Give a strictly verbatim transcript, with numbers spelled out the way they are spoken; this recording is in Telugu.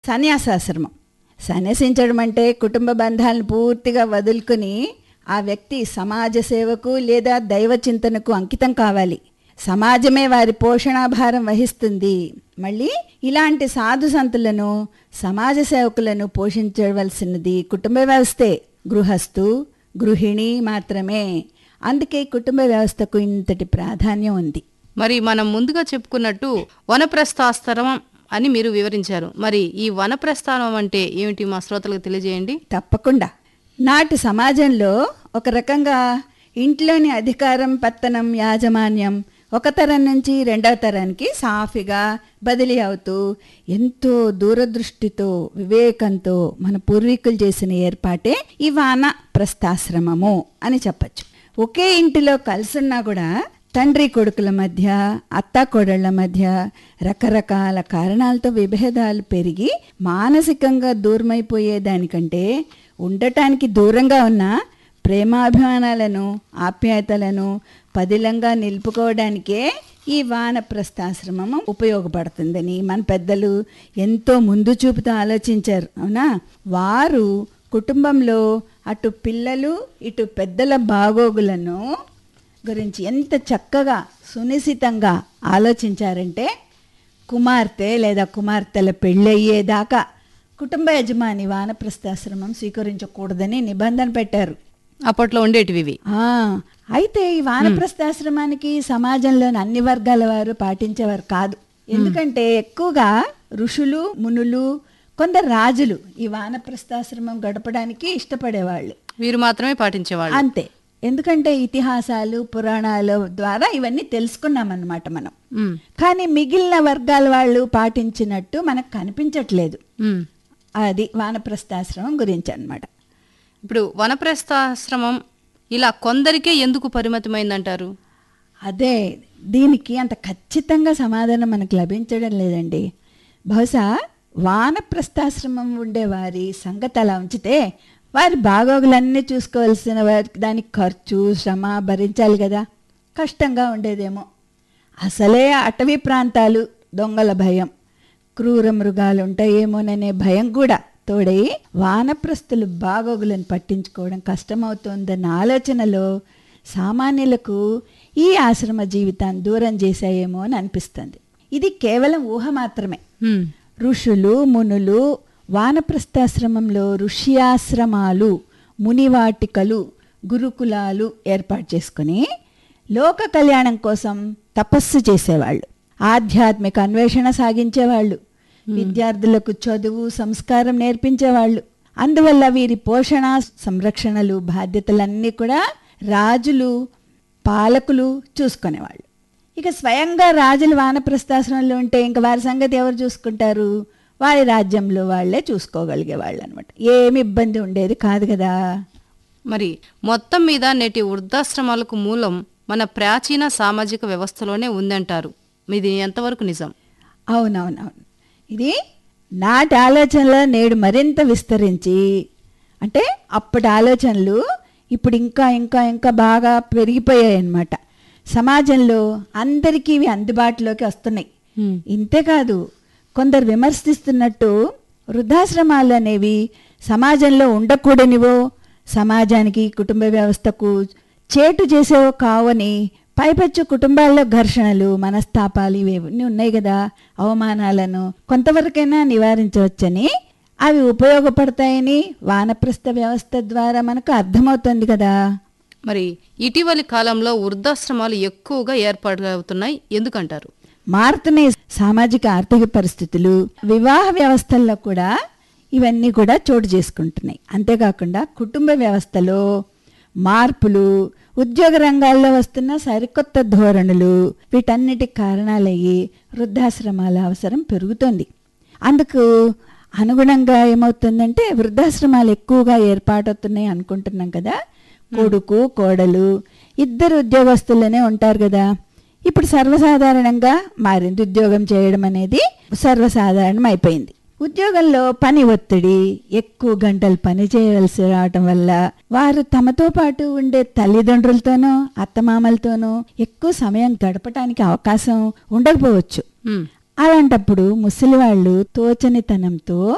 సన్యాసాశ్రమం. సన్యసించడం అంటే కుటుంబ బంధాలను పూర్తిగా వదులుకొని ఆ వ్యక్తి సమాజ సేవకు లేదా దైవ చింతనకు అంకితం కావాలి. సమాజమే వారి పోషణాభారం వహిస్తుంది. మళ్ళీ ఇలాంటి సాధు సంతులను, సమాజ సేవకులను పోషించవలసినది కుటుంబ వ్యవస్థే, గృహస్థు గృహిణి మాత్రమే. అందుకే కుటుంబ వ్యవస్థకు ఇంతటి ప్రాధాన్యం ఉంది. మరి మనం ముందుగా చెప్పుకున్నట్టు వనప్రస్థాశ్రమం అని మీరు వివరించారు. మరి ఈ వనప్రస్థానం అంటే ఏమిటి మా శ్రోతలకు తెలియజేయండి. తప్పకుండా. నాటి సమాజంలో ఒక రకంగా ఇంట్లోని అధికారం, పత్తనం, యాజమాన్యం ఒక తరం నుంచి రెండవ తరానికి సాఫీగా బదిలీ అవుతూ ఎంతో దూరదృష్టితో, వివేకంతో మన పూర్వీకులు చేసిన ఏర్పాటే ఈ వాన ప్రస్థాశ్రమము అని చెప్పచ్చు. ఒకే ఇంటిలో కలిసున్నా కూడా తండ్రి కొడుకుల మధ్య, అత్తా కోడళ్ల మధ్య రకరకాల కారణాలతో విభేదాలు పెరిగి మానసికంగా దూరమైపోయేదానికంటే ఉండటానికి దూరంగా ఉన్న ప్రేమాభిమానాలను, ఆప్యాయతలను పదిలంగా నిలుపుకోవడానికే ఈ వానప్రస్థాశ్రమం ఉపయోగపడుతుందని మన పెద్దలు ఎంతో ముందు చూపుతో ఆలోచించారు. అవునా? వారు కుటుంబంలో అటు పిల్లలు ఇటు పెద్దల బాగోగులను గురించి ఎంత చక్కగా సునిశితంగా ఆలోచించారంటే కుమార్తె లేదా కుమార్తెల పెళ్ళయ్యేదాకా కుటుంబ యజమాని వానప్రస్థాశ్రమం స్వీకరించకూడదని నిబంధన పెట్టారు. అప్పట్లో ఉండేటివి. అయితే ఈ వానప్రస్థాశ్రమానికి సమాజంలోని అన్ని వర్గాల వారు పాటించేవారు కాదు. ఎందుకంటే ఎక్కువగా ఋషులు, మునులు, కొందరు రాజులు ఈ వానప్రస్థాశ్రమం గడపడానికి ఇష్టపడేవాళ్ళు. వీరు మాత్రమే పాటించేవాళ్ళు. అంతే. ఎందుకంటే ఇతిహాసాలు, పురాణాల ద్వారా ఇవన్నీ తెలుసుకున్నామన్నమాట మనం. కానీ మిగిలిన వర్గాల వాళ్ళు పాటించినట్టు మనకు కనిపించట్లేదు. అది వానప్రస్థాశ్రమం గురించి అన్నమాట. ఇప్పుడు వనప్రస్థాశ్రమం ఇలా కొందరికే ఎందుకు పరిమితమైందంటారు? అదే, దీనికి అంత ఖచ్చితంగా సమాధానం మనకు లభించడం లేదండి. బహుశా వానప్రస్థాశ్రమం ఉండేవారి సంగతి అలా ఉంచితే వారి బాగోగులన్నీ చూసుకోవాల్సిన వారికి దానికి ఖర్చు, శ్రమ భరించాలి కదా, కష్టంగా ఉండేదేమో. అసలే అటవీ ప్రాంతాలు, దొంగల భయం, క్రూర మృగాలు ఉంటాయేమోననే భయం కూడా తోడై వానప్రస్థులు బాగోగులను పట్టించుకోవడం కష్టమవుతోందన్న ఆలోచనలో సామాన్యులకు ఈ ఆశ్రమ జీవితాన్ని దూరం చేశాయేమో అని అనిపిస్తుంది. ఇది కేవలం ఊహ మాత్రమే. ఋషులు, మునులు వానప్రస్థాశ్రమంలో ఋష్యాశ్రమాలు, మునివాటికలు, గురుకులాలు ఏర్పాటు చేసుకుని లోక కళ్యాణం కోసం తపస్సు చేసేవాళ్ళు, ఆధ్యాత్మిక అన్వేషణ సాగించేవాళ్ళు, విద్యార్థులకు చదువు, సంస్కారం నేర్పించేవాళ్ళు. అందువల్ల వీరి పోషణ, సంరక్షణలు, బాధ్యతలన్నీ కూడా రాజులు, పాలకులు చూసుకునేవాళ్ళు. ఇక స్వయంగా రాజులు వానప్రస్థాశ్రమంలో ఉంటే ఇంక వారి సంగతి ఎవరు చూసుకుంటారు? వారి రాజ్యంలో వాళ్ళే చూసుకోగలిగేవాళ్ళు అనమాట. ఏమి ఇబ్బంది ఉండేది కాదు కదా. మరి మొత్తం మీద నేటి వృద్ధాశ్రమాలకు మూలం మన ప్రాచీన సామాజిక వ్యవస్థలోనే ఉందంటారు. ఇది ఎంతవరకు నిజం? అవునవునవును. ఇది నాటి ఆలోచనలో నేడు మరింత విస్తరించి, అంటే అప్పటి ఆలోచనలు ఇప్పుడు ఇంకా ఇంకా ఇంకా బాగా పెరిగిపోయాయి అన్నమాట. సమాజంలో అందరికీ ఇవి అందుబాటులోకి వస్తున్నాయి. ఇంతేకాదు, కొందరు విమర్శిస్తున్నట్టు వృద్ధాశ్రమాలు అనేవి సమాజంలో ఉండకూడనివో, సమాజానికి, కుటుంబ వ్యవస్థకు చేటు చేసేవో కావని పైపెచ్చు కుటుంబాల్లో ఘర్షణలు, మనస్తాపాలు ఇవన్నీ ఉన్నాయి కదా, అవమానాలను కొంతవరకైనా నివారించవచ్చని, అవి ఉపయోగపడతాయని వానప్రస్థ వ్యవస్థ ద్వారా మనకు అర్థమవుతుంది కదా. మరి ఇటీవలి కాలంలో వృద్ధాశ్రమాలు ఎక్కువగా ఏర్పాటు అవుతున్నాయి, ఎందుకంటారు? మారుతున్నాయి సామాజిక ఆర్థిక పరిస్థితులు, వివాహ వ్యవస్థల్లో కూడా ఇవన్నీ కూడా చోటు చేసుకుంటున్నాయి. అంతేకాకుండా కుటుంబ వ్యవస్థలో మార్పులు, ఉద్యోగ రంగాల్లో వస్తున్న సరికొత్త ధోరణులు, వీటన్నిటికి కారణాలయ్యి వృద్ధాశ్రమాల అవసరం పెరుగుతోంది. అందుకు అనుగుణంగా ఏమవుతుందంటే వృద్ధాశ్రమాలు ఎక్కువగా ఏర్పాటవుతున్నాయి అనుకుంటున్నాం కదా. కొడుకు, కోడలు ఇద్దరు ఉద్యోగస్తులనే ఉంటారు కదా. ఇప్పుడు సర్వసాధారణంగా మారింది. ఉద్యోగం చేయడం అనేది సర్వసాధారణం అయిపోయింది. ఉద్యోగంలో పని ఒత్తిడి, ఎక్కువ గంటలు పని చేయవలసి రావటం వల్ల వారు తమతో పాటు ఉండే తల్లిదండ్రులతోనూ, అత్తమామలతోనూ ఎక్కువ సమయం గడపటానికి అవకాశం ఉండకపోవచ్చు. అలాంటప్పుడు ముసలి వాళ్ళు తోచనితనంతో